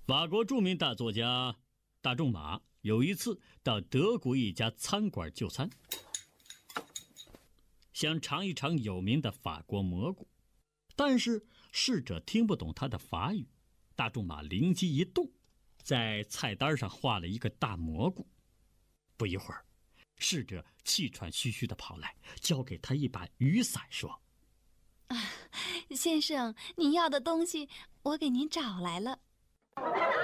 法国著名大作家大仲马有一次到德国一家餐馆就餐，想尝一尝有名的法国蘑菇，但是侍者听不懂他的法语。大仲马灵机一动，在菜单上画了一个大蘑菇。不一会儿，侍者气喘吁吁地跑来，交给他一把雨伞，说：“ 先生，您要的东西我给您找来了。”